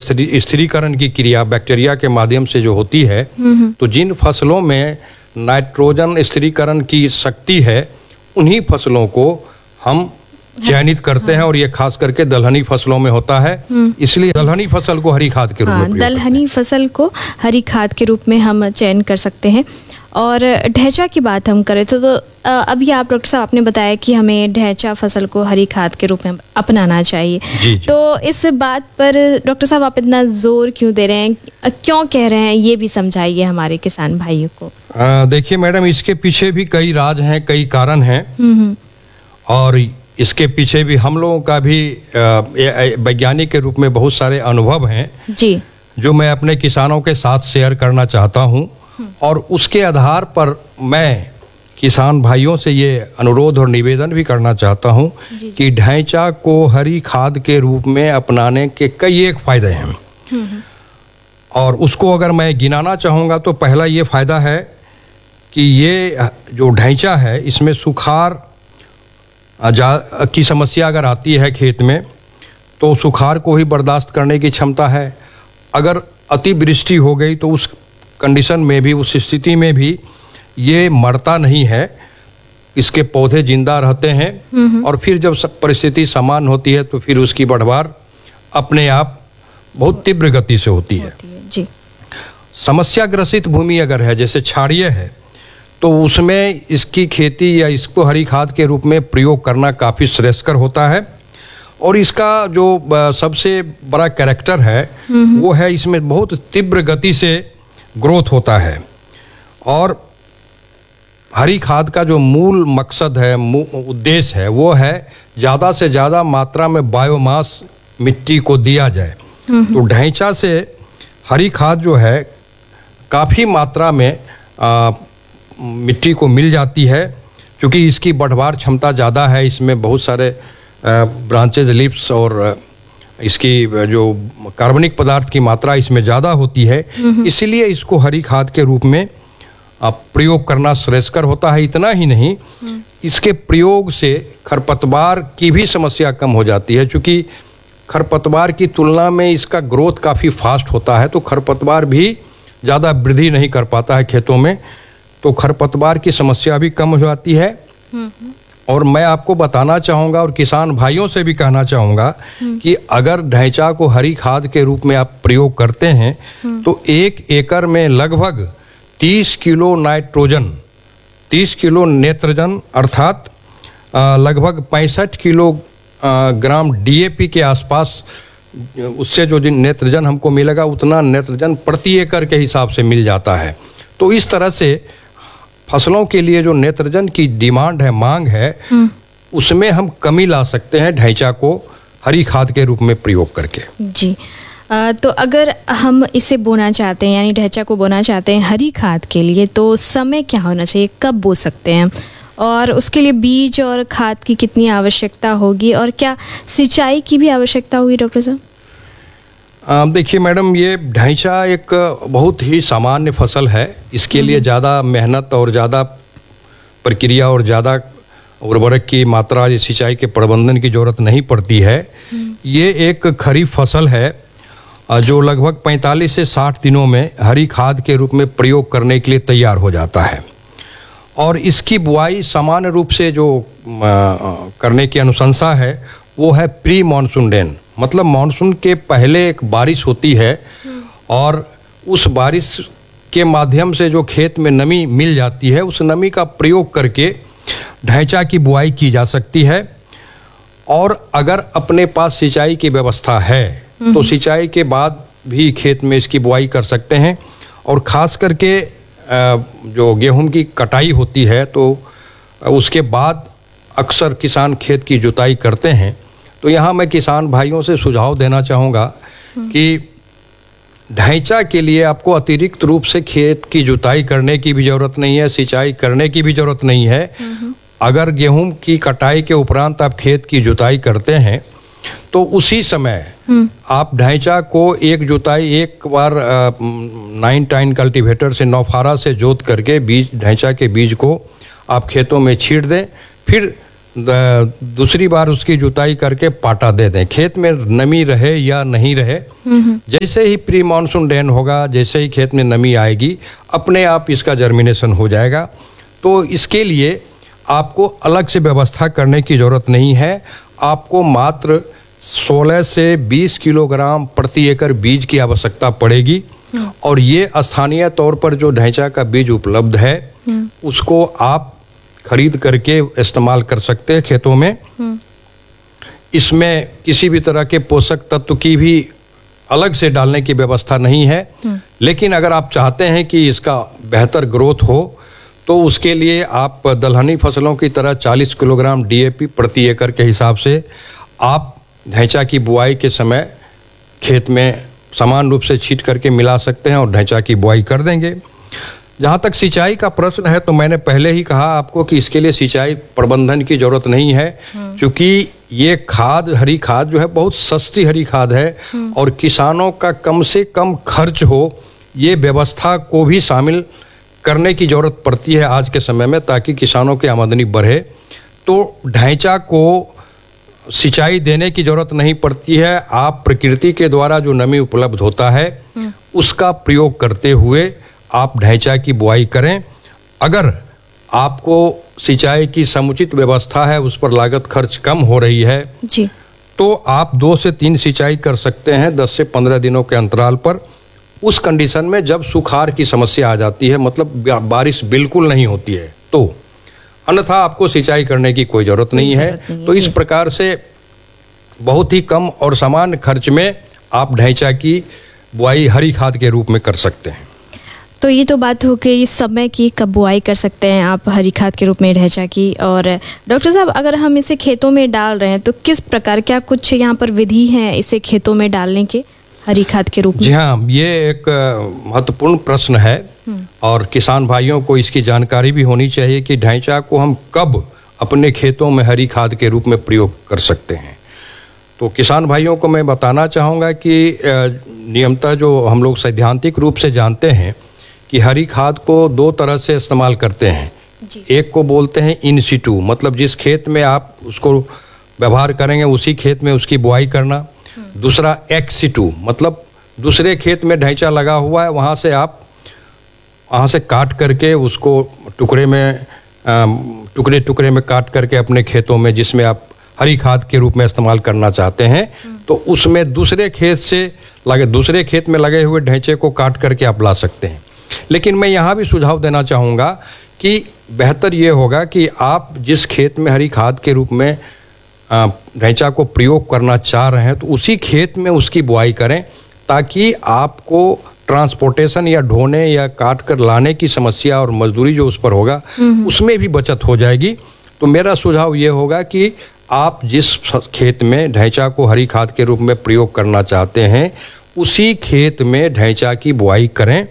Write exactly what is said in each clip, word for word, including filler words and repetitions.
स्थिरी स्थिरीकरण की क्रिया बैक्टीरिया के माध्यम से जो होती है, तो जिन फसलों में नाइट्रोजन स्थिरीकरण की शक्ति है उन्हीं फसलों को हम चयनित करते हैं, और ये खास करके दलहनी फसलों में होता है। इसलिए दलहनी फसल को हरी खाद के रूप में प्रयोग दलहनी फसल को हरी खाद के रूप में हम चयन कर सकते हैं। और ढैंचा की बात हम करें तो, तो अभी आप डॉक्टर साहब आपने बताया कि हमें ढैंचा फसल को हरी खाद के रूप में अपनाना चाहिए। जी जी। तो इस बात पर डॉक्टर साहब आप इतना जोर क्यों दे रहे हैं, क्यों कह रहे हैं, ये भी समझाइए हमारे किसान भाइयों को। देखिए मैडम, इसके पीछे भी कई राज हैं, कई कारण हैं, और इसके पीछे भी हम लोगों का भी वैज्ञानिक के रूप में बहुत सारे अनुभव हैं जी, जो मैं अपने किसानों के साथ शेयर करना चाहता हूं। और उसके आधार पर मैं किसान भाइयों से ये अनुरोध और निवेदन भी करना चाहता हूं कि ढैंचा को हरी खाद के रूप में अपनाने के कई एक फायदे हैं, और उसको अगर मैं गिनाना चाहूँगा तो पहला ये फ़ायदा है कि ये जो ढैंचा है इसमें सुखाड़ की समस्या अगर आती है खेत में तो सुखाड़ को ही बर्दाश्त करने की क्षमता है। अगर अतिवृष्टि हो गई तो उस कंडीशन में भी, उस स्थिति में भी ये मरता नहीं है, इसके पौधे जिंदा रहते हैं, और फिर जब सब परिस्थिति समान होती है तो फिर उसकी बढ़वार अपने आप बहुत तीव्र गति से होती है, होती है जी। समस्या ग्रसित भूमि अगर है, जैसे क्षारीय है, तो उसमें इसकी खेती या इसको हरी खाद के रूप में प्रयोग करना काफ़ी श्रेयस्कर होता है। और इसका जो सबसे बड़ा कैरेक्टर है वो है इसमें बहुत तीव्र गति से ग्रोथ होता है। और हरी खाद का जो मूल मकसद है, उद्देश्य है, वो है ज़्यादा से ज़्यादा मात्रा में बायोमास मिट्टी को दिया जाए। तो ढैंचा से हरी खाद जो है काफ़ी मात्रा में आ, मिट्टी को मिल जाती है, क्योंकि इसकी बढ़वार क्षमता ज़्यादा है, इसमें बहुत सारे ब्रांचेज, लिप्स और इसकी जो कार्बनिक पदार्थ की मात्रा इसमें ज़्यादा होती है, इसलिए इसको हरी खाद के रूप में प्रयोग करना श्रेयस्कर होता है। इतना ही नहीं, इसके प्रयोग से खरपतवार की भी समस्या कम हो जाती है, क्योंकि खरपतवार की तुलना में इसका ग्रोथ काफ़ी फास्ट होता है, तो खरपतवार भी ज़्यादा वृद्धि नहीं कर पाता है खेतों में, तो खरपतवार की समस्या भी कम हो जाती है। और मैं आपको बताना चाहूँगा और किसान भाइयों से भी कहना चाहूँगा कि अगर ढैंचा को हरी खाद के रूप में आप प्रयोग करते हैं तो एक एकड़ में लगभग तीस किलो नाइट्रोजन, तीस किलो नेत्रजन, अर्थात लगभग पैंसठ किलो ग्राम डीएपी के आसपास, उससे जो नेत्रजन हमको मिलेगा उतना नेत्रजन प्रति एकड़ के हिसाब से मिल जाता है। तो इस तरह से फसलों के लिए जो नेत्रजन की डिमांड है, मांग है, उसमें हम कमी ला सकते हैं ढैंचा को हरी खाद के रूप में प्रयोग करके। जी, आ, तो अगर हम इसे बोना चाहते हैं, यानी ढैंचा को बोना चाहते हैं हरी खाद के लिए, तो समय क्या होना चाहिए, कब बो सकते हैं, और उसके लिए बीज और खाद की कितनी आवश्यकता होगी, और क्या सिंचाई की भी आवश्यकता होगी डॉक्टर साहब? देखिए मैडम, ये ढैंचा एक बहुत ही सामान्य फसल है, इसके लिए ज़्यादा मेहनत और ज़्यादा प्रक्रिया और ज़्यादा उर्वरक की मात्रा, सिंचाई के प्रबंधन की ज़रूरत नहीं पड़ती है। ये एक खरीफ फसल है जो लगभग पैंतालीस से साठ दिनों में हरी खाद के रूप में प्रयोग करने के लिए तैयार हो जाता है। और इसकी बुआई सामान्य रूप से जो आ, करने की अनुशंसा है वो है प्री मानसून रेन, मतलब मानसून के पहले एक बारिश होती है, और उस बारिश के माध्यम से जो खेत में नमी मिल जाती है, उस नमी का प्रयोग करके ढैंचा की बुआई की जा सकती है। और अगर अपने पास सिंचाई की व्यवस्था है तो सिंचाई के बाद भी खेत में इसकी बुआई कर सकते हैं। और ख़ास करके जो गेहूं की कटाई होती है तो उसके बाद अक्सर किसान खेत की जुताई करते हैं। तो यहाँ मैं किसान भाइयों से सुझाव देना चाहूँगा कि ढैंचा के लिए आपको अतिरिक्त रूप से खेत की जुताई करने की भी ज़रूरत नहीं है, सिंचाई करने की भी ज़रूरत नहीं है। अगर गेहूं की कटाई के उपरांत आप खेत की जुताई करते हैं तो उसी समय आप ढैंचा को एक जुताई एक बार नाइन टाइन कल्टीवेटर से नौफारा से जोत करके बीज ढैंचा के बीज को आप खेतों में छींट दें, फिर दूसरी बार उसकी जुताई करके पाटा दे दें, खेत में नमी रहे या नहीं रहे। जैसे ही प्री मानसून रेन होगा, जैसे ही खेत में नमी आएगी, अपने आप इसका जर्मिनेशन हो जाएगा। तो इसके लिए आपको अलग से व्यवस्था करने की ज़रूरत नहीं है। आपको मात्र सोलह से बीस किलोग्राम प्रति एकड़ बीज की आवश्यकता पड़ेगी और ये स्थानीय तौर पर जो ढैंचा का बीज उपलब्ध है उसको आप खरीद करके इस्तेमाल कर सकते हैं खेतों में। इसमें किसी भी तरह के पोषक तत्व की भी अलग से डालने की व्यवस्था नहीं है, लेकिन अगर आप चाहते हैं कि इसका बेहतर ग्रोथ हो तो उसके लिए आप दलहनी फसलों की तरह चालीस किलोग्राम डी ए पी प्रति एकड़ के हिसाब से आप ढैंचा की बुआई के समय खेत में समान रूप से छींट करके मिला सकते हैं और ढैंचा की बुआई कर देंगे। जहाँ तक सिंचाई का प्रश्न है तो मैंने पहले ही कहा आपको कि इसके लिए सिंचाई प्रबंधन की ज़रूरत नहीं है, क्योंकि ये खाद, हरी खाद जो है बहुत सस्ती हरी खाद है और किसानों का कम से कम खर्च हो ये व्यवस्था को भी शामिल करने की ज़रूरत पड़ती है आज के समय में, ताकि किसानों की आमदनी बढ़े। तो ढैंचा को सिंचाई देने की ज़रूरत नहीं पड़ती है। आप प्रकृति के द्वारा जो नमी उपलब्ध होता है उसका प्रयोग करते हुए आप ढैंचा की बुआई करें। अगर आपको सिंचाई की समुचित व्यवस्था है, उस पर लागत खर्च कम हो रही है जी, तो आप दो से तीन सिंचाई कर सकते हैं दस से पंद्रह दिनों के अंतराल पर। उस कंडीशन में जब सुखाड़ की समस्या आ जाती है, मतलब बारिश बिल्कुल नहीं होती है, तो अन्यथा आपको सिंचाई करने की कोई ज़रूरत नहीं है। तो इस प्रकार से बहुत ही कम और सामान्य खर्च में आप ढैंचा की बुआई हरी खाद के रूप में कर सकते हैं। तो ये तो बात हो गई इस समय की, कब बुआई कर सकते हैं आप हरी खाद के रूप में ढैंचा की। और डॉक्टर साहब, अगर हम इसे खेतों में डाल रहे हैं तो किस प्रकार, क्या कुछ यहाँ पर विधि है इसे खेतों में डालने के हरी खाद के रूप में? जी हाँ, ये एक महत्वपूर्ण प्रश्न है और किसान भाइयों को इसकी जानकारी भी होनी चाहिए कि ढैंचा को हम कब अपने खेतों में हरी खाद के रूप में प्रयोग कर सकते हैं। तो किसान भाइयों को मैं बताना चाहूँगा कि नियमतः जो हम लोग सैद्धांतिक रूप से जानते हैं कि हरी खाद को दो तरह से इस्तेमाल करते हैं जी। एक को बोलते हैं इन सिटू, मतलब जिस खेत में आप उसको व्यवहार करेंगे उसी खेत में उसकी बुआई करना। दूसरा एक्स सिटू, मतलब दूसरे खेत में ढैंचा लगा हुआ है, वहाँ से आप वहाँ से काट करके उसको टुकड़े में टुकड़े टुकड़े में काट करके अपने खेतों में, जिसमें आप हरी खाद के रूप में इस्तेमाल करना चाहते हैं, तो उसमें दूसरे खेत से लगे दूसरे खेत में लगे हुए ढैंचे को काट करके आप ला सकते हैं। लेकिन मैं यहाँ भी सुझाव देना चाहूँगा कि बेहतर ये होगा कि आप जिस खेत में हरी खाद के रूप में ढैंचा को प्रयोग करना चाह रहे हैं तो उसी खेत में उसकी बुआई करें, ताकि आपको ट्रांसपोर्टेशन या ढोने या काट कर लाने की समस्या और मजदूरी जो उस पर होगा उसमें भी बचत हो जाएगी। तो मेरा सुझाव ये होगा कि आप जिस खेत में ढैंचा को हरी खाद के रूप में प्रयोग करना चाहते हैं उसी खेत में ढैंचा की बुआई करें,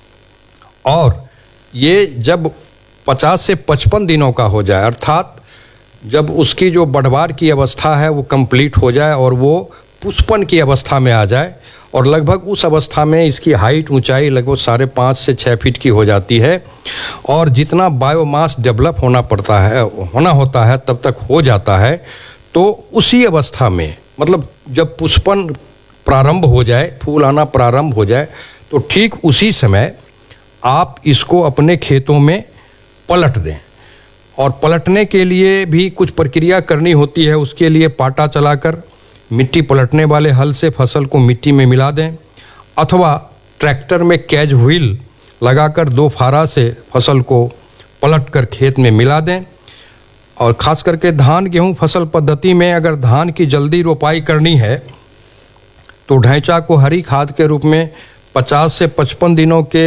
और ये जब पचास से पचपन दिनों का हो जाए, अर्थात जब उसकी जो बढ़वार की अवस्था है वो कंप्लीट हो जाए और वो पुष्पन की अवस्था में आ जाए, और लगभग उस अवस्था में इसकी हाइट ऊंचाई लगभग साढ़े पाँच से छः फीट की हो जाती है, और जितना बायोमास डेवलप होना पड़ता है होना होता है तब तक हो जाता है। तो उसी अवस्था में, मतलब जब पुष्पन प्रारंभ हो जाए, फूल आना प्रारंभ हो जाए, तो ठीक उसी समय आप इसको अपने खेतों में पलट दें। और पलटने के लिए भी कुछ प्रक्रिया करनी होती है। उसके लिए पाटा चलाकर मिट्टी पलटने वाले हल से फसल को मिट्टी में मिला दें, अथवा ट्रैक्टर में कैज व्हील लगाकर दो फारा से फसल को पलटकर खेत में मिला दें। और ख़ास करके धान गेहूं फसल पद्धति में अगर धान की जल्दी रोपाई करनी है तो ढैंचा को हरी खाद के रूप में पचास से पचपन दिनों के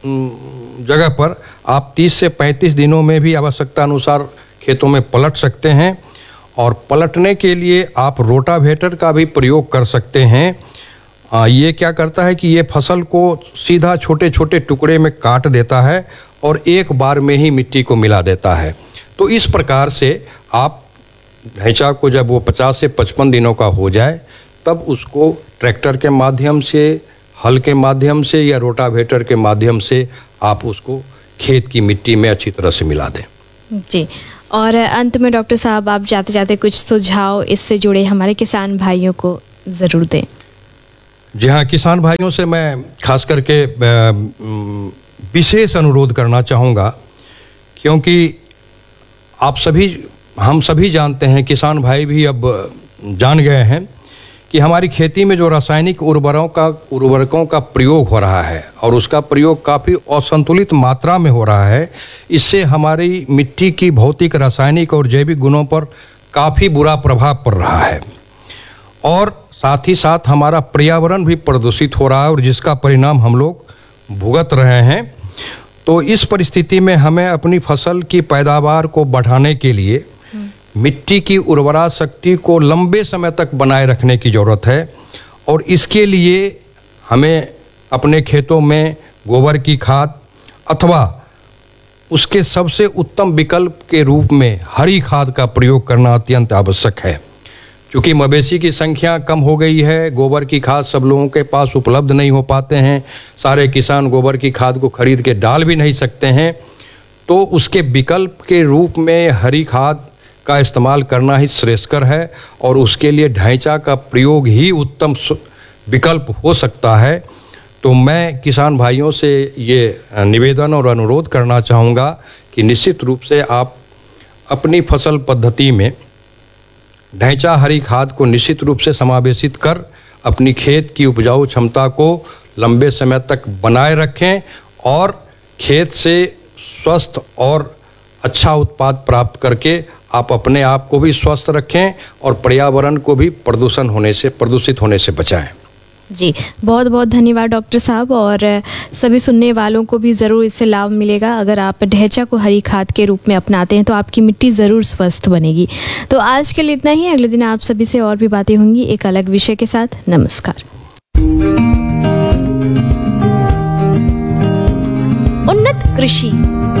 जगह पर आप तीस से पैंतीस दिनों में भी आवश्यकता अनुसार खेतों में पलट सकते हैं। और पलटने के लिए आप रोटावेटर का भी प्रयोग कर सकते हैं। आ, ये क्या करता है कि ये फसल को सीधा छोटे छोटे टुकड़े में काट देता है और एक बार में ही मिट्टी को मिला देता है। तो इस प्रकार से आप ढैंचा को जब वो पचास से पचपन दिनों का हो जाए तब उसको ट्रैक्टर के माध्यम से, हल के माध्यम से या रोटावेटर के माध्यम से आप उसको खेत की मिट्टी में अच्छी तरह से मिला दें। जी, और अंत में डॉक्टर साहब आप जाते जाते कुछ सुझाव इससे जुड़े हमारे किसान भाइयों को ज़रूर दें। जी हाँ, किसान भाइयों से मैं खास करके विशेष अनुरोध करना चाहूँगा, क्योंकि आप सभी हम सभी जानते हैं, किसान भाई भी अब जान गए हैं कि हमारी खेती में जो रासायनिक उर्वरकों का उर्वरकों का प्रयोग हो रहा है और उसका प्रयोग काफ़ी असंतुलित मात्रा में हो रहा है। इससे हमारी मिट्टी की भौतिक, रासायनिक और जैविक गुणों पर काफ़ी बुरा प्रभाव पड़ रहा है और साथ ही साथ हमारा पर्यावरण भी प्रदूषित हो रहा है और जिसका परिणाम हम लोग भुगत रहे हैं। तो इस परिस्थिति में हमें अपनी फसल की पैदावार को बढ़ाने के लिए मिट्टी की उर्वरा शक्ति को लंबे समय तक बनाए रखने की ज़रूरत है और इसके लिए हमें अपने खेतों में गोबर की खाद अथवा उसके सबसे उत्तम विकल्प के रूप में हरी खाद का प्रयोग करना अत्यंत आवश्यक है। क्योंकि मवेशी की संख्या कम हो गई है, गोबर की खाद सब लोगों के पास उपलब्ध नहीं हो पाते हैं, सारे किसान गोबर की खाद को खरीद के डाल भी नहीं सकते हैं, तो उसके विकल्प के रूप में हरी खाद का इस्तेमाल करना ही श्रेयस्कर है और उसके लिए ढैंचा का प्रयोग ही उत्तम विकल्प हो सकता है। तो मैं किसान भाइयों से ये निवेदन और अनुरोध करना चाहूँगा कि निश्चित रूप से आप अपनी फसल पद्धति में ढैंचा हरी खाद को निश्चित रूप से समावेशित कर अपनी खेत की उपजाऊ क्षमता को लंबे समय तक बनाए रखें और खेत से स्वस्थ और अच्छा उत्पाद प्राप्त करके आप अपने आप को भी स्वस्थ रखें और पर्यावरण को भी प्रदूषण होने से प्रदूषित होने से बचाएं। जी, बहुत बहुत धन्यवाद डॉक्टर साहब, और सभी सुनने वालों को भी ज़रूर इससे लाभ मिलेगा। अगर आप ढैंचा को हरी खाद के रूप में अपनाते हैं तो आपकी मिट्टी ज़रूर स्वस्थ बनेगी। तो आज के लिए इतना ही, अगले दिन आप सभी से और भी बातें होंगी एक अलग विषय के साथ। नमस्कार। उन्नत कृषि।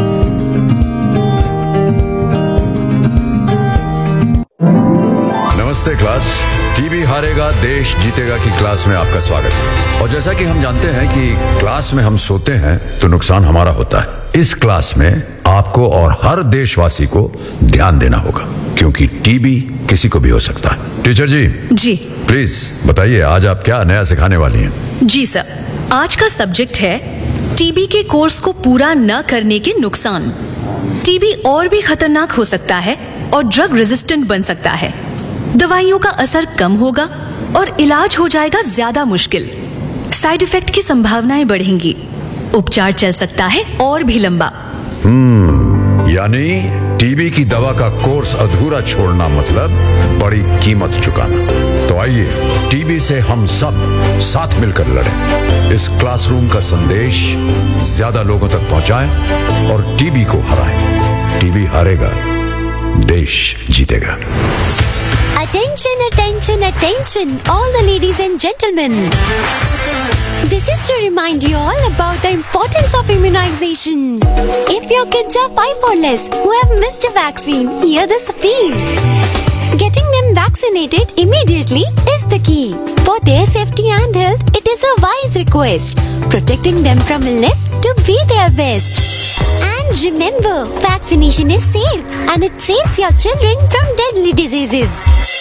नमस्ते क्लास, टीबी हारेगा देश जीतेगा की क्लास में आपका स्वागत है। और जैसा कि हम जानते हैं कि क्लास में हम सोते हैं तो नुकसान हमारा होता है। इस क्लास में आपको और हर देशवासी को ध्यान देना होगा, क्योंकि टीबी किसी को भी हो सकता है। टीचर जी जी प्लीज बताइए, आज आप क्या नया सिखाने वाली हैं? जी सर, आज का सब्जेक्ट है टीबी के कोर्स को पूरा न करने के नुकसान। टीबी और भी खतरनाक हो सकता है और ड्रग रेजिस्टेंट बन सकता है। दवाइयों का असर कम होगा और इलाज हो जाएगा ज्यादा मुश्किल। साइड इफेक्ट की संभावनाएं बढ़ेंगी। उपचार चल सकता है और भी लंबा। हम्म यानी टीबी की दवा का कोर्स अधूरा छोड़ना मतलब बड़ी कीमत चुकाना। तो आइए टीबी से हम सब साथ मिलकर लड़ें। इस क्लासरूम का संदेश ज्यादा लोगों तक पहुंचाएं और टीबी को हराएं। टीबी हारेगा, देश जीतेगा। Attention, attention, attention, all the ladies and gentlemen. This is to remind you all about the importance of immunization. If your kids are five or less who have missed a vaccine, hear this appeal. Getting them vaccinated immediately is the key. For their safety and health, it is a wise request. Protecting them from illness to be their best. And remember, vaccination is safe and it saves your children from deadly diseases.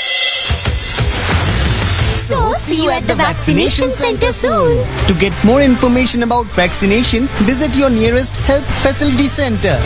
So, see you at the vaccination center soon. To get more information about vaccination, visit your nearest health facility center.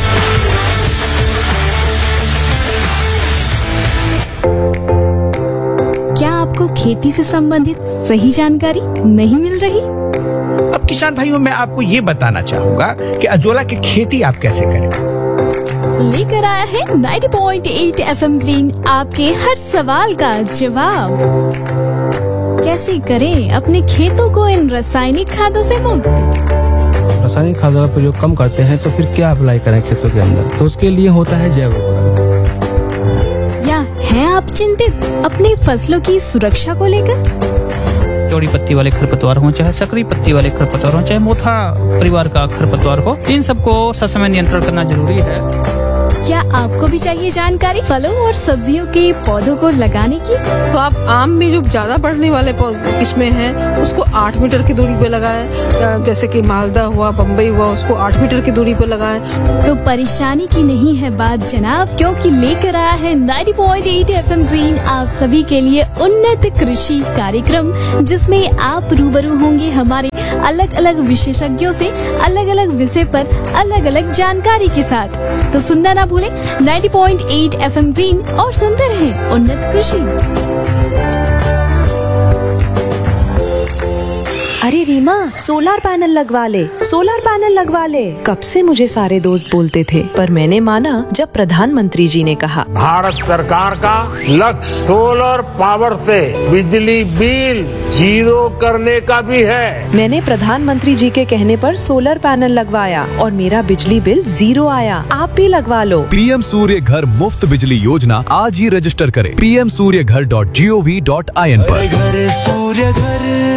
क्या आपको खेती से संबंधित सही जानकारी नहीं मिल रही? अब किसान भाइयों, मैं आपको ये बताना चाहूंगा कि अजोला की खेती आप कैसे करें। लेकर आया है नब्बे पॉइंट आठ एफएम ग्रीन आपके हर सवाल का जवाब। कैसे करें अपने खेतों को इन रासायनिक खादों से मुक्त? रासायनिक खादों का प्रयोग कम करते हैं तो फिर क्या अप्लाई करें खेतों के अंदर? तो उसके लिए होता है जैव उर्वरक। या हैं आप चिंतित अपनी फसलों की सुरक्षा को लेकर? चौड़ी पत्ती वाले खरपतवार हो, चाहे सकरी पत्ती वाले खरपतवार हो, चाहे मोथा परिवार का खरपतवार हो, इन सबको ससमय नियंत्रण करना जरूरी है। क्या आपको भी चाहिए जानकारी फलों और सब्जियों के पौधों को लगाने की? तो आप आम में जो ज्यादा बढ़ने वाले किस्में हैं उसको आठ मीटर की दूरी पे लगाएं, जैसे कि मालदा हुआ, बम्बई हुआ, उसको आठ मीटर की दूरी पे लगाएं। तो परेशानी की नहीं है बात जनाब, क्योंकि लेकर आया है ninety point eight FM green आप सभी के लिए उन्नत कृषि कार्यक्रम, जिसमें आप रूबरू होंगे हमारे अलग अलग विशेषज्ञों से अलग अलग विषय पर अलग अलग जानकारी के साथ। तो सुनना ना भूलें ninety point eight FM green और सुनते रहें उन्नत कृषि। अरे रीमा, सोलर पैनल लगवा ले, सोलर पैनल लगवा ले। कब से मुझे सारे दोस्त बोलते थे, पर मैंने माना जब प्रधानमंत्री जी ने कहा। भारत सरकार का लक्ष्य सोलर पावर से बिजली बिल जीरो करने का भी है। मैंने प्रधानमंत्री जी के कहने पर सोलर पैनल लगवाया और मेरा बिजली बिल जीरो आया। आप भी लगवा लो। पीएम सूर्य घर मुफ्त बिजली योजना आज ही रजिस्टर करें पी एम सूर्य घर dot G O V dot I N पर। घर सूर्य घर।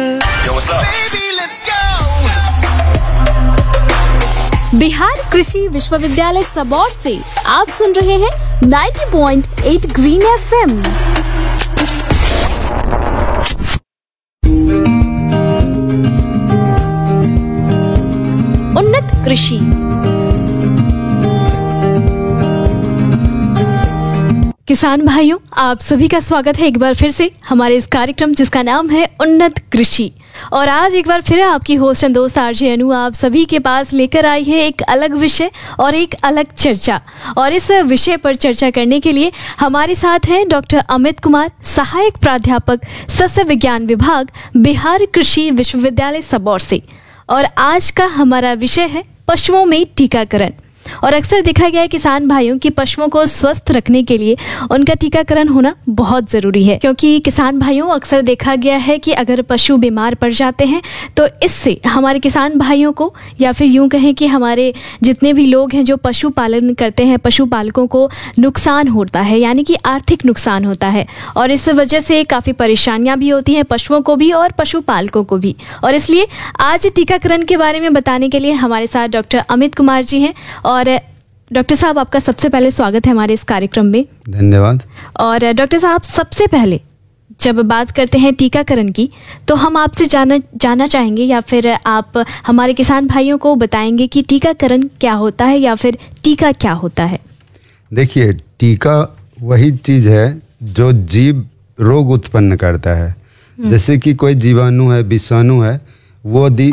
बिहार कृषि विश्वविद्यालय सबौर से आप सुन रहे हैं ninety point eight green FM. उन्नत कृषि। किसान भाइयों, आप सभी का स्वागत है एक बार फिर से हमारे इस कार्यक्रम जिसका नाम है उन्नत कृषि। और आज एक बार फिर आपकी होस्ट एंड दोस्त आरजे अनु आप सभी के पास लेकर आई है एक अलग विषय और एक अलग चर्चा। और इस विषय पर चर्चा करने के लिए हमारे साथ हैं डॉक्टर अमित कुमार, सहायक प्राध्यापक सस्य विज्ञान विभाग, बिहार कृषि विश्वविद्यालय सबौर से। और आज का हमारा विषय है पशुओं में टीकाकरण। और अक्सर देखा गया है किसान भाइयों की पशुओं को स्वस्थ रखने के लिए उनका टीकाकरण होना बहुत ज़रूरी है, क्योंकि किसान भाइयों अक्सर देखा गया है कि अगर पशु बीमार पड़ जाते हैं तो इससे हमारे किसान भाइयों को, या फिर यूं कहें कि हमारे जितने भी लोग हैं जो पशु पालन करते हैं, पशुपालकों को नुकसान होता है, यानी कि आर्थिक नुकसान होता है। और इस वजह से काफ़ी परेशानियाँ भी होती हैं पशुओं को भी और पशुपालकों को भी। और इसलिए आज टीकाकरण के बारे में बताने के लिए हमारे साथ डॉक्टर अमित कुमार जी हैं। और डॉक्टर साहब, आपका सबसे पहले स्वागत है हमारे इस कार्यक्रम में। धन्यवाद। और डॉक्टर साहब, सबसे पहले जब बात करते हैं टीकाकरण की, तो हम आपसे जाना जानना चाहेंगे, या फिर आप हमारे किसान भाइयों को बताएंगे कि टीकाकरण क्या होता है, या फिर टीका क्या होता है। देखिए, टीका वही चीज़ है जो जीव रोग उत्पन्न करता है। जैसे कि कोई जीवाणु है, विषाणु है, वो यदि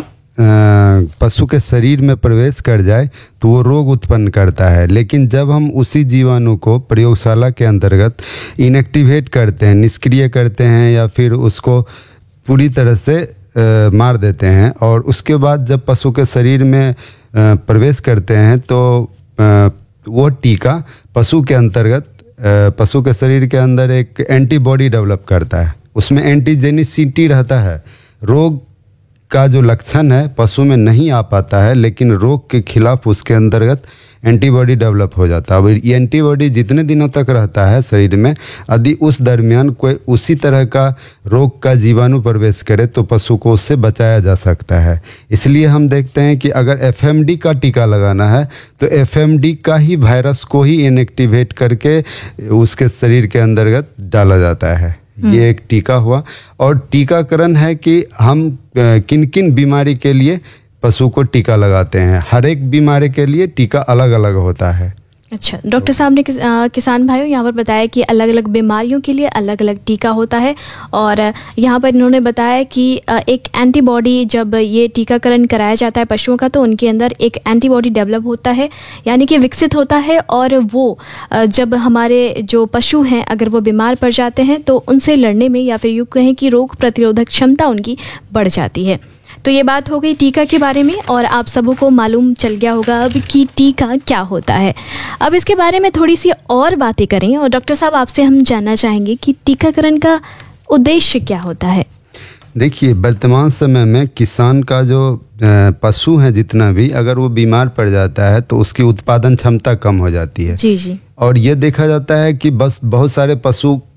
पशु के शरीर में प्रवेश कर जाए तो वो रोग उत्पन्न करता है। लेकिन जब हम उसी जीवाणु को प्रयोगशाला के अंतर्गत इनएक्टिवेट करते हैं, निष्क्रिय करते हैं, या फिर उसको पूरी तरह से आ, मार देते हैं, और उसके बाद जब पशु के शरीर में आ, प्रवेश करते हैं तो आ, वो टीका पशु के अंतर्गत आ, पशु के शरीर के अंदर एक एंटीबॉडी डेवलप करता है। उसमें एंटीजेनिसिटी रहता है। रोग का जो लक्षण है पशु में नहीं आ पाता है, लेकिन रोग के खिलाफ उसके अंतर्गत एंटीबॉडी डेवलप हो जाता है। अब ये एंटीबॉडी जितने दिनों तक रहता है शरीर में, यदि उस दरमियान कोई उसी तरह का रोग का जीवाणु प्रवेश करे तो पशु को उससे बचाया जा सकता है। इसलिए हम देखते हैं कि अगर एफ एम डी का टीका लगाना है तो एफ एम डी का ही वायरस को ही इनएक्टिवेट करके उसके शरीर के अंतर्गत डाला जाता है। ये एक टीका हुआ। और टीकाकरण है कि हम किन किन बीमारी के लिए पशु को टीका लगाते हैं। हर एक बीमारी के लिए टीका अलग अलग होता है। अच्छा, डॉक्टर साहब ने किस, आ, किसान भाइयों यहाँ पर बताया कि अलग अलग बीमारियों के लिए अलग अलग टीका होता है। और यहाँ पर इन्होंने बताया कि एक एंटीबॉडी, जब ये टीकाकरण कराया जाता है पशुओं का, तो उनके अंदर एक एंटीबॉडी डेवलप होता है, यानी कि विकसित होता है। और वो जब हमारे जो पशु हैं अगर वो बीमार पड़ जाते हैं तो उनसे लड़ने में, या फिर यूँ कहें कि रोग प्रतिरोधक क्षमता उनकी बढ़ जाती है। तो ये बात हो गई टीका के बारे में, और आप सबों को मालूम चल गया होगा अब कि टीका क्या होता है। अब इसके बारे में थोड़ी सी और बातें करें। और डॉक्टर साहब, आपसे हम जानना चाहेंगे कि टीकाकरण का उद्देश्य क्या होता है। देखिए, वर्तमान समय में किसान का जो पशु है जितना भी, अगर वो बीमार पड़ जाता है तो उसकी उत्पादन क्षमता कम हो जाती है। जी जी। और ये देखा जाता है कि बस बहुत सारे पशु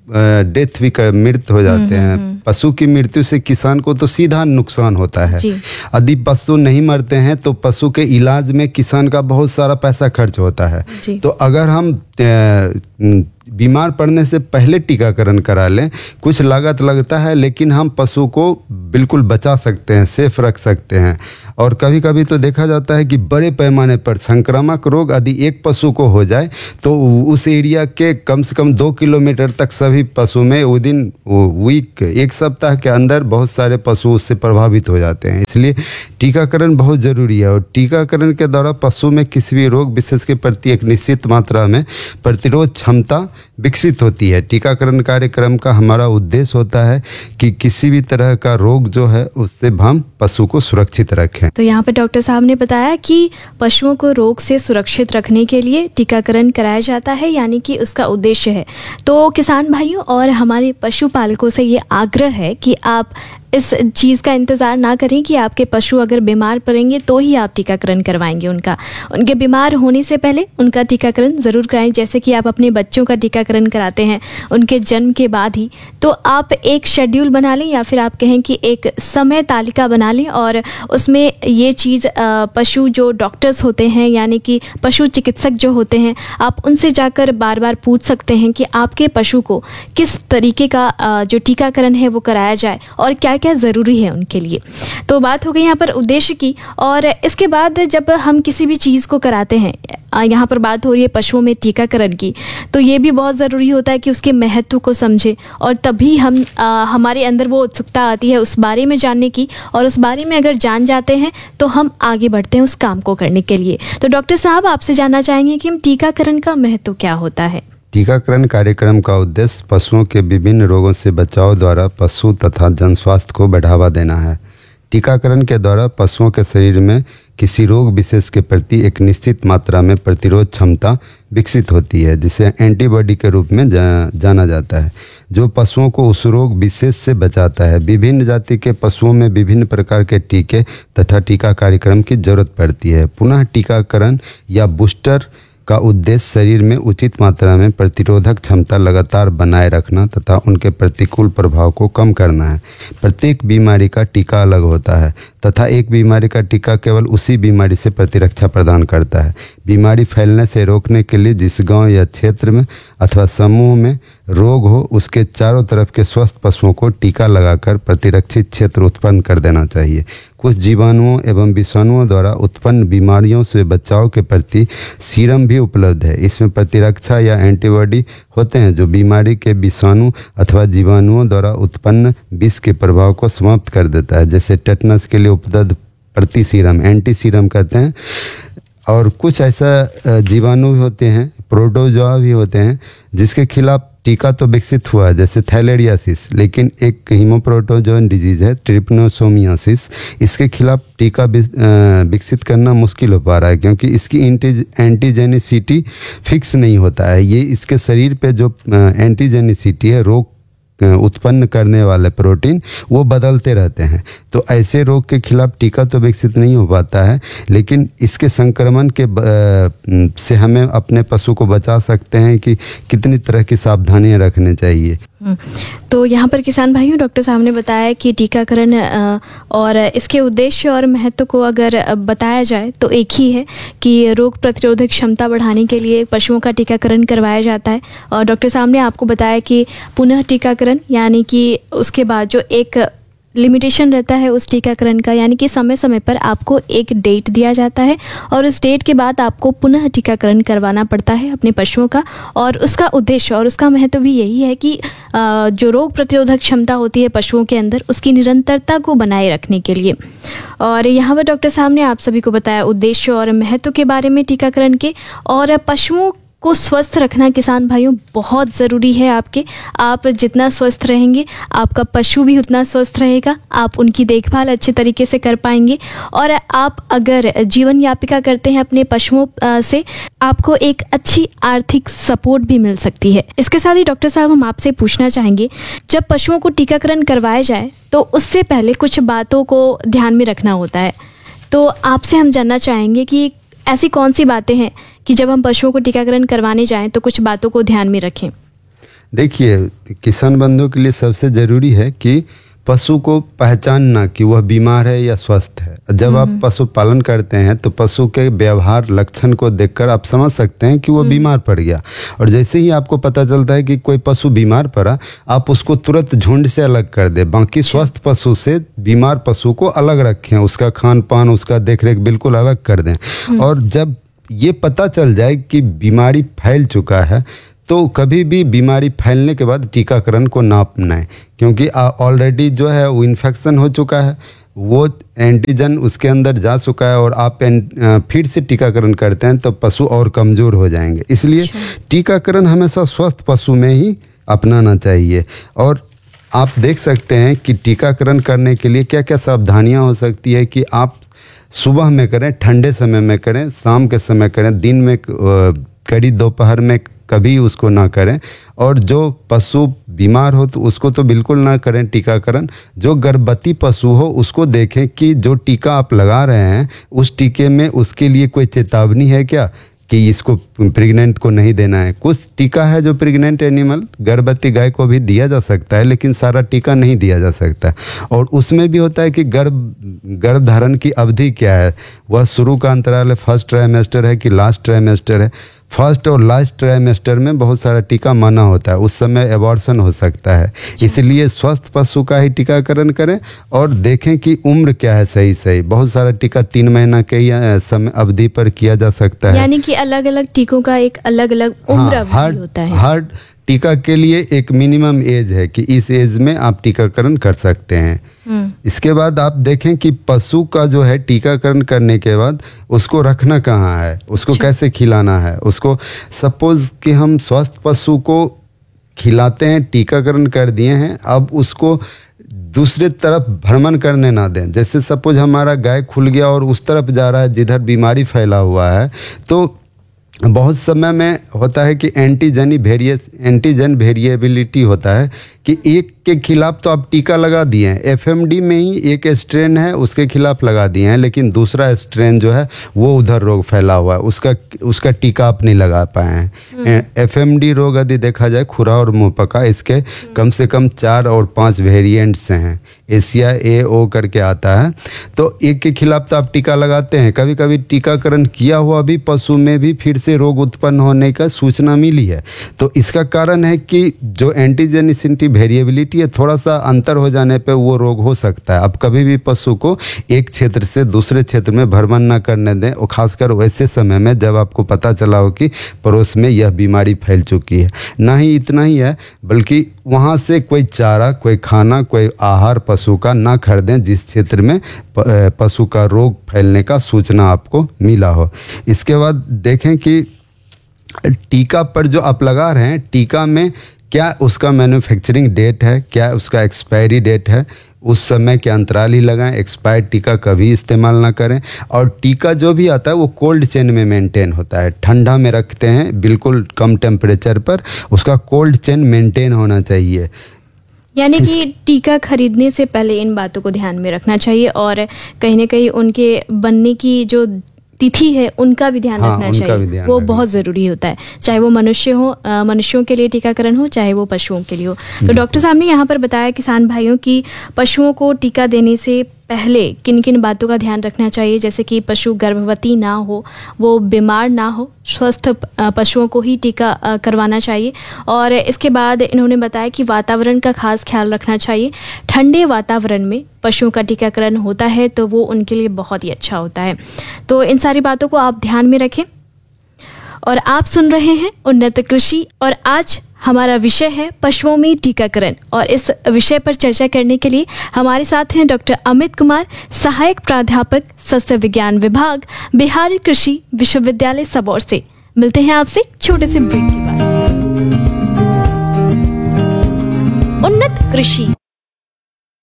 डेथ भी कर मृत्यु हो जाते हैं। पशु की मृत्यु से किसान को तो सीधा नुकसान होता है। यदि पशु नहीं मरते हैं तो पशु के इलाज में किसान का बहुत सारा पैसा खर्च होता है। तो अगर हम बीमार पड़ने से पहले टीकाकरण करा लें, कुछ लागत लगता है लेकिन हम पशु को बिल्कुल बचा सकते हैं, सेफ रख सकते हैं। और कभी कभी तो देखा जाता है कि बड़े पैमाने पर संक्रामक रोग यदि एक पशु को हो जाए तो उस एरिया के कम से कम दो किलोमीटर तक सभी पशु में विद इन वीक एक सप्ताह के अंदर बहुत सारे पशु उससे प्रभावित हो जाते हैं। इसलिए टीकाकरण बहुत ज़रूरी है और टीकाकरण के द्वारा पशु में किसी भी रोग विशेष के प्रति एक निश्चित मात्रा में प्रतिरोध क्षमता विकसित होती है। टीकाकरण कार्यक्रम का हमारा उद्देश्य होता है कि किसी भी तरह का रोग जो है उससे हम पशु को सुरक्षित रखें। तो यहाँ पर डॉक्टर साहब ने बताया कि पशुओं को रोग से सुरक्षित रखने के लिए टीकाकरण कराया जाता है, यानी कि उसका उद्देश्य है। तो किसान भाइयों और हमारे पशुपालकों से ये आग्रह है कि आप इस चीज़ का इंतज़ार ना करें कि आपके पशु अगर बीमार पड़ेंगे तो ही आप टीकाकरण करवाएंगे उनका। उनके बीमार होने से पहले उनका टीकाकरण ज़रूर कराएं। जैसे कि आप अपने बच्चों का टीकाकरण कराते हैं उनके जन्म के बाद ही, तो आप एक शेड्यूल बना लें या फिर आप कहें कि एक समय तालिका बना लें और उसमें ये चीज़ पशु जो डॉक्टर्स होते हैं यानी कि पशु चिकित्सक जो होते हैं, आप उनसे जाकर बार बार पूछ सकते हैं कि आपके पशु को किस तरीके का जो टीकाकरण है वो कराया जाए और क्या क्या ज़रूरी है उनके लिए। तो बात हो गई यहाँ पर उद्देश्य की। और इसके बाद जब हम किसी भी चीज़ को कराते हैं, यहाँ पर बात हो रही है पशुओं में टीकाकरण की, तो ये भी बहुत ज़रूरी होता है कि उसके महत्व को समझें और तभी हम आ, हमारे अंदर वो उत्सुकता आती है उस बारे में जानने की, और उस बारे में अगर जान जाते हैं तो हम आगे बढ़ते हैं उस काम को करने के लिए। तो डॉक्टर साहब आपसे जानना चाहेंगे कि हम टीकाकरण का महत्व क्या होता है? टीकाकरण कार्यक्रम का उद्देश्य पशुओं के विभिन्न रोगों से बचाव द्वारा पशु तथा जन स्वास्थ्य को बढ़ावा देना है। टीकाकरण के द्वारा पशुओं के शरीर में किसी रोग विशेष के प्रति एक निश्चित मात्रा में प्रतिरोध क्षमता विकसित होती है, जिसे एंटीबॉडी के रूप में जा, जाना जाता है, जो पशुओं को उस रोग विशेष से बचाता है। विभिन्न जाति के पशुओं में विभिन्न प्रकार के टीके तथा टीका कार्यक्रम की जरूरत पड़ती है। पुनः टीकाकरण या बूस्टर का उद्देश्य शरीर में उचित मात्रा में प्रतिरोधक क्षमता लगातार बनाए रखना तथा उनके प्रतिकूल प्रभाव को कम करना है। प्रत्येक बीमारी का टीका अलग होता है तथा एक बीमारी का टीका केवल उसी बीमारी से प्रतिरक्षा प्रदान करता है। बीमारी फैलने से रोकने के लिए जिस गांव या क्षेत्र में अथवा समूह में रोग हो, उसके चारों तरफ के स्वस्थ पशुओं को टीका लगाकर प्रतिरक्षित क्षेत्र उत्पन्न कर देना चाहिए। कुछ जीवाणुओं एवं विषाणुओं द्वारा उत्पन्न बीमारियों से बचाव के प्रति सीरम भी उपलब्ध है। इसमें प्रतिरक्षा या एंटीबॉडी होते हैं जो बीमारी के विषाणु अथवा जीवाणुओं द्वारा उत्पन्न विष के प्रभाव को समाप्त कर देता है। जैसे टेटनस के लिए उपलब्ध प्रति सीरम, एंटी सीरम कहते हैं। और कुछ ऐसा जीवाणु भी होते हैं, प्रोटोजोआ भी होते हैं, जिसके खिलाफ टीका तो विकसित हुआ है, जैसे थैलेरियासिस, लेकिन एक हीमोप्रोटोजोन डिजीज है ट्रिपनोसोमियासिस, इसके खिलाफ टीका विकसित करना मुश्किल हो पा रहा है क्योंकि इसकी एंटीजेनिसिटी फिक्स नहीं होता है। ये इसके शरीर पे जो एंटीजेनिसिटी है, रोग उत्पन्न करने वाले प्रोटीन, वो बदलते रहते हैं। तो ऐसे रोग के खिलाफ टीका तो विकसित नहीं हो पाता है, लेकिन इसके संक्रमण के से हमें अपने पशु को बचा सकते हैं कि कितनी तरह की सावधानियां रखनी चाहिए। तो यहाँ पर किसान भाइयों, डॉक्टर साहब ने बताया कि टीकाकरण और इसके उद्देश्य और महत्व को अगर बताया जाए तो एक ही है कि रोग प्रतिरोधक क्षमता बढ़ाने के लिए पशुओं का टीकाकरण करवाया जाता है। और डॉक्टर साहब ने आपको बताया कि पुनः टीकाकरण यानी कि उसके बाद जो एक लिमिटेशन रहता है उस टीकाकरण का, यानी कि समय समय पर आपको एक डेट दिया जाता है और उस डेट के बाद आपको पुनः टीकाकरण करवाना पड़ता है अपने पशुओं का। और उसका उद्देश्य और उसका महत्व भी यही है कि जो रोग प्रतिरोधक क्षमता होती है पशुओं के अंदर, उसकी निरंतरता को बनाए रखने के लिए। और यहाँ पर डॉक्टर साहब ने आप सभी को बताया उद्देश्य और महत्व के बारे में टीकाकरण के। और पशुओं को स्वस्थ रखना किसान भाइयों बहुत ज़रूरी है आपके। आप जितना स्वस्थ रहेंगे आपका पशु भी उतना स्वस्थ रहेगा, आप उनकी देखभाल अच्छे तरीके से कर पाएंगे। और आप अगर जीवन यापिका करते हैं अपने पशुओं से, आपको एक अच्छी आर्थिक सपोर्ट भी मिल सकती है। इसके साथ ही डॉक्टर साहब हम आपसे पूछना चाहेंगे, जब पशुओं को टीकाकरण करवाया जाए तो उससे पहले कुछ बातों को ध्यान में रखना होता है। तो आपसे हम जानना चाहेंगे कि ऐसी कौन सी बातें हैं कि जब हम पशुओं को टीकाकरण करवाने जाएं तो कुछ बातों को ध्यान में रखें। देखिए, किसान बंधुओं के लिए सबसे ज़रूरी है कि पशु को पहचानना कि वह बीमार है या स्वस्थ है। जब आप पशु पालन करते हैं तो पशु के व्यवहार लक्षण को देखकर आप समझ सकते हैं कि वो बीमार पड़ गया, और जैसे ही आपको पता चलता है कि कोई पशु बीमार पड़ा, आप उसको तुरंत झुंड से अलग कर दें। बाकी स्वस्थ पशु से बीमार पशु को अलग रखें, उसका खान पान, उसका देखरेख बिल्कुल अलग कर दें। और जब ये पता चल जाए कि बीमारी फैल चुका है तो कभी भी बीमारी फैलने के बाद टीकाकरण को ना अपनाएं, क्योंकि ऑलरेडी जो है वो इन्फेक्शन हो चुका है, वो एंटीजन उसके अंदर जा चुका है, और आप फिर से टीकाकरण करते हैं तो पशु और कमज़ोर हो जाएंगे। इसलिए टीकाकरण हमेशा स्वस्थ पशु में ही अपनाना चाहिए। और आप देख सकते हैं कि टीकाकरण करने के लिए क्या क्या सावधानियाँ हो सकती है कि आप सुबह में करें, ठंडे समय में करें, शाम के समय करें, दिन में कड़ी दोपहर में कभी उसको ना करें। और जो पशु बीमार हो तो उसको तो बिल्कुल ना करें टीकाकरण। जो गर्भवती पशु हो उसको देखें कि जो टीका आप लगा रहे हैं उस टीके में उसके लिए कोई चेतावनी है क्या कि इसको प्रेग्नेंट को नहीं देना है। कुछ टीका है जो प्रेग्नेंट एनिमल, गर्भवती गाय को भी दिया जा सकता है, लेकिन सारा टीका नहीं दिया जा सकता। और उसमें भी होता है कि गर्भ गर्भधारण की अवधि क्या है, वह शुरू का अंतराल है, फर्स्ट ट्राइमेस्टर है कि लास्ट ट्राइमेस्टर है। फर्स्ट और लास्ट ट्राइमेस्टर में बहुत सारा टीका माना होता है, उस समय एबॉर्शन हो सकता है। इसलिए स्वस्थ पशु का ही टीकाकरण करें और देखें कि उम्र क्या है सही सही। बहुत सारा टीका तीन महीना के ही समय अवधि पर किया जा सकता है, यानी कि अलग अलग टीकों का एक अलग अलग उम्र अवधि हर, होता है। हर टीका के लिए एक मिनिमम एज है कि इस एज में आप टीकाकरण कर सकते हैं। इसके बाद आप देखें कि पशु का जो है टीकाकरण करने के बाद उसको रखना कहाँ है, उसको कैसे खिलाना है। उसको सपोज कि हम स्वस्थ पशु को खिलाते हैं, टीकाकरण कर दिए हैं, अब उसको दूसरे तरफ भ्रमण करने ना दें। जैसे सपोज हमारा गाय खुल गया और उस तरफ जा रहा है जिधर बीमारी फैला हुआ है, तो बहुत समय में होता है कि एंटीजनी वेरिएस एंटीजन वेरिएबिलिटी होता है कि एक के खिलाफ तो आप टीका लगा दिए हैं, एफएमडी में ही एक स्ट्रेन है उसके खिलाफ लगा दिए हैं, लेकिन दूसरा स्ट्रेन जो है वो उधर रोग फैला हुआ है, उसका उसका टीका आप नहीं लगा पाए हैं। एफएमडी रोग यदि देखा जाए, खुरा और मुंहपका, इसके कम से कम चार और पांच वेरिएंट्स हैं, एशिया ए ओ करके आता है। तो एक के खिलाफ तो आप टीका लगाते हैं, कभी कभी टीकाकरण किया हुआ भी पशु में भी फिर से रोग उत्पन्न होने का सूचना मिली है। तो इसका कारण है कि जो एंटीजेनिसिटी वेरिएबिलिटी है, थोड़ा सा अंतर हो जाने पे वो रोग हो सकता है। अब कभी भी पशु को एक क्षेत्र से दूसरे क्षेत्र में भ्रमण ना करने दें, और खासकर वैसे समय में जब आपको पता चला हो कि पड़ोस में यह बीमारी फैल चुकी है। ना ही इतना ही है, बल्कि वहाँ से कोई चारा, कोई खाना, कोई आहार पशु का ना खरीदें जिस क्षेत्र में पशु का रोग फैलने का सूचना आपको मिला हो। इसके बाद देखें कि टीका पर जो आप लगा रहे हैं, टीका में क्या उसका मैन्युफैक्चरिंग डेट है, क्या उसका एक्सपायरी डेट है, उस समय के अंतराल ही लगाएं। एक्सपायर्ड टीका कभी इस्तेमाल ना करें। और टीका जो भी आता है वो कोल्ड चेन में मेंटेन होता है, ठंडा में रखते हैं बिल्कुल कम टेम्परेचर पर, उसका कोल्ड चेन मेंटेन होना चाहिए। यानी कि टीका खरीदने से पहले इन बातों को ध्यान में रखना चाहिए, और कहीं ना कहीं उनके बनने की जो तिथि है उनका भी ध्यान हाँ, रखना चाहिए, वो बहुत ज़रूरी होता है। चाहे वो मनुष्य हो, आ, मनुष्यों के लिए टीकाकरण हो, चाहे वो पशुओं के लिए हो। तो डॉक्टर साहब ने यहाँ पर बताया किसान भाइयों की पशुओं को टीका देने से पहले किन किन बातों का ध्यान रखना चाहिए, जैसे कि पशु गर्भवती ना हो, वो बीमार ना हो, स्वस्थ पशुओं को ही टीका करवाना चाहिए। और इसके बाद इन्होंने बताया कि वातावरण का खास ख्याल रखना चाहिए। ठंडे वातावरण में पशुओं का टीकाकरण होता है तो वो उनके लिए बहुत ही अच्छा होता है। तो इन सारी बातों को आप ध्यान में रखें। और आप सुन रहे हैं उन्नत कृषि, और आज हमारा विषय है पशुओं में टीकाकरण। और इस विषय पर चर्चा करने के लिए हमारे साथ हैं डॉक्टर अमित कुमार, सहायक प्राध्यापक सस्य विज्ञान विभाग, बिहार कृषि विश्वविद्यालय सबौर से। मिलते हैं आपसे छोटे से ब्रेक के बाद। उन्नत कृषि।